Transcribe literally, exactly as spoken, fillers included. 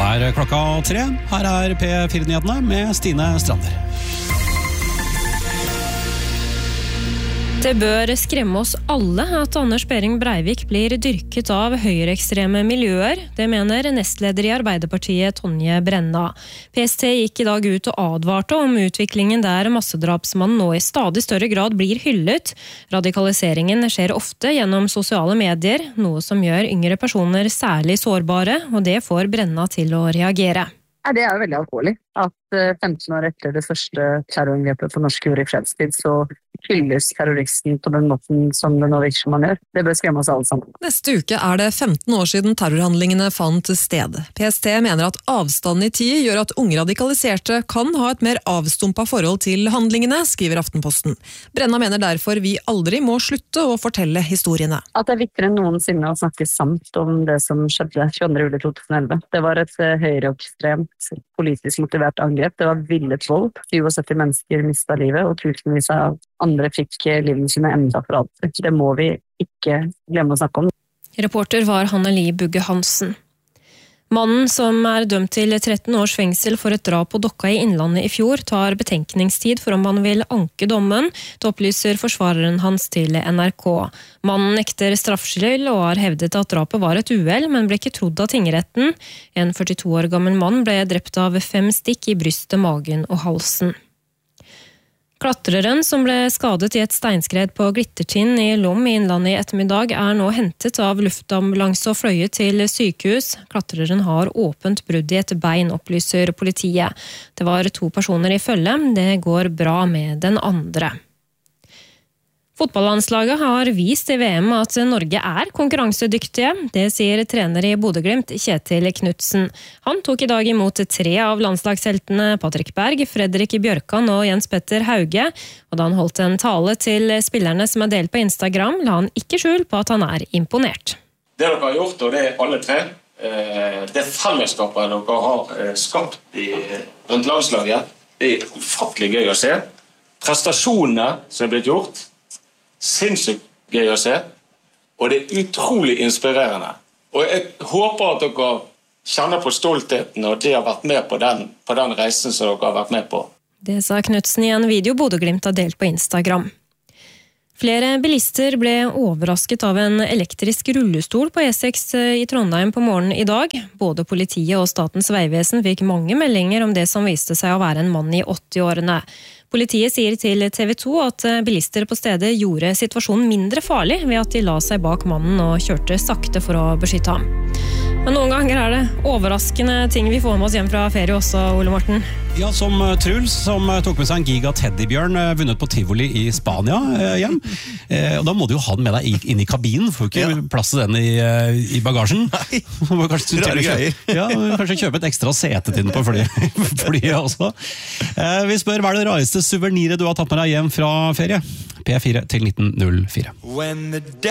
er klokka tre. Her er P fire-nyhetene med Stine Strander. Det bør skremme oss alle at Anders Behring Breivik blir dyrket av høyreekstreme miljøer. Det mener nestleder i Arbeiderpartiet Tonje Brenna. P S T gikk i dag ut og advarte om utviklingen der massedrapsmannen nå i stadig større grad blir hyllet. Radikaliseringen skjer ofte gjennom sosiale medier, noe som gjør yngre personer særlig sårbare, og det får Brenna til å reagere. Det er jo veldig alvorlig at femten år etter det første terrorangrepet for norsk jord i fredstid, så hylles terroristen på den måten som det nå virker som man gjør. Det bør skremme oss alle sammen. Neste uke er det femten år siden terrorhandlingene fant sted. P S T mener at avstanden i tid gjør at unge radikaliserte kan ha et mer avstumpa forhold til handlingene, skriver Aftenposten. Brenna mener derfor vi aldri må slutte å fortelle historiene. At det er viktigere enn noensinne å snakke sant om det som skjedde tjueandre juli to tusen og elleve. Det var et høyreekstremt politisk motivert angrep. Det var villet vold. syttisju mennesker mistet livet, og tusenvis av andre fikk livene sine enda for alt. Det må vi ikke glemme å snakke om. Reporter var Hanne-Li Bugge Hansen. Mannen som er dømt til tretten års fengsel for et drap på Dokka i Innlandet i fjor, tar betenkningstid for om han vil anke dommen. Det opplyser forsvareren hans til N R K. Mannen nekter straffskyld og har hevdet at drapet var et uhell, men ble ikke trodd av tingretten. En førtito år gammel mann ble drept av fem stikk i brystet, magen og halsen. Klatreren som ble skadet i et steinskred på Glittertind i Lom i Innlandet i ettermiddag er nå hentet av luftambulanse og fløyet til sykehus. Klatreren har åpent brudd i et bein, opplyser politiet. Det var to personer i følge. Det går bra med den andre. Fotballandslaget har vist i V M at Norge er konkurransedyktige. Det sier trener i Bodø/Glimt, Kjetil Knutsen. Han tok i dag imot tre av landslagsheltene Patrick Berg, Fredrik Bjørkan og Jens Petter Hauge. Og da han holdt en tale til spillerne som er delt på Instagram, la han ikke skjul på at han er imponert. Det dere har gjort, og det er alle tre, det fellesskapet dere har skapt i, rundt landslaget, det er ufattelig gøy å se. Prestasjonene som er blitt gjort, sinnssykt gøy å se, og det er utrolig inspirerende. Og jeg håper at dere kjenner på stoltheten og det har vært med på den, på den reisen som dere har vært med på. Det sa Knutsen i en video Bodø/Glimt har delt på Instagram. Flere bilister ble overrasket av en elektrisk rullestol på E seks i Trondheim på morgenen i dag. Både politiet og Statens vegvesen fikk mange meldinger om det som viste seg å være en mann i åtti-årene. Politiet sier til T V to at bilister på stedet gjorde situasjonen mindre farlig ved at de la seg bak mannen og kjørte sakte for å beskytte ham. Men noen ganger er det overraskende ting vi får med oss hjem fra ferie også, Ole Morten. Ja, som Truls, som tok med seg en giga teddybjørn vunnet på Tivoli i Spania hjem. Og da må du jo ha den med deg inn i kabinen, for ikke ja. plass til den i, i bagasjen. Nei, kanskje rare greier. Ja, kanskje kjøpe et ekstra sete til den på flyet, flyet også. Vi spør, hva er det rareste suveniret du har tatt med deg hjem fra ferie? P fire til nitten null fire.